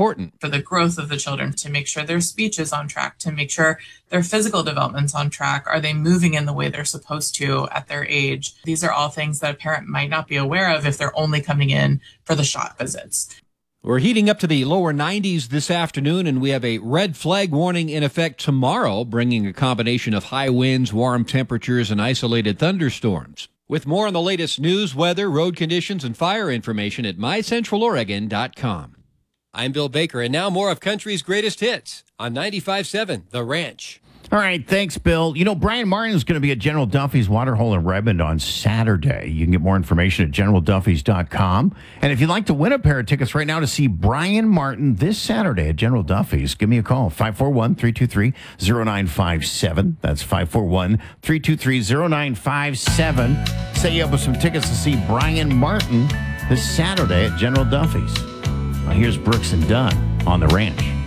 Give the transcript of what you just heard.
important. For the growth of the children, to make sure their speech is on track, to make sure their physical development's on track. Are they moving in the way they're supposed to at their age? These are all things that a parent might not be aware of if they're only coming in for the shot visits. We're heating up to the lower 90s this afternoon, and we have a red flag warning in effect tomorrow, bringing a combination of high winds, warm temperatures, and isolated thunderstorms. With more on the latest news, weather, road conditions, and fire information at mycentraloregon.com. I'm Bill Baker, and now more of country's greatest hits on 95.7 The Ranch. All right, thanks, Bill. You know, Brian Martin is going to be at General Duffy's Waterhole in Redmond on Saturday. You can get more information at generalduffys.com. And if you'd like to win a pair of tickets right now to see Brian Martin this Saturday at General Duffy's, give me a call, 541-323-0957. That's 541-323-0957. Say you up with some tickets to see Brian Martin this Saturday at General Duffy's. Now here's Brooks and Dunn on The Ranch.